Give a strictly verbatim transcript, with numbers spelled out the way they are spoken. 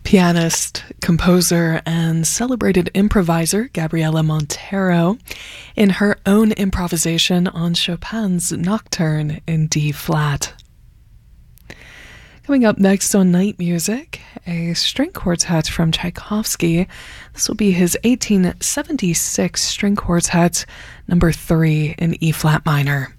Pianist, composer, and celebrated improviser Gabriela Montero in her own improvisation on Chopin's Nocturne in D-flat. Coming up next on Night Music, a string quartet from Tchaikovsky. This will be his eighteen seventy-six string quartet number three in E-flat minor.